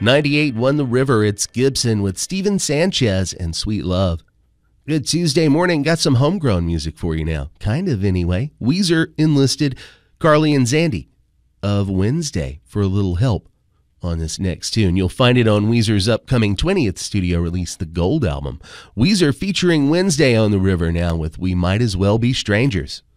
98 won the river. It's Gibson with Steven Sanchez and Sweet Love. Good Tuesday morning. Got some homegrown music for you now. Kind of, anyway. Weezer enlisted Carly and Zandy of Wednesday for a little help on this next tune. You'll find it on Weezer's upcoming 20th studio release, The Gold Album. Weezer featuring Wednesday on the river now with We Might As Well Be Strangers.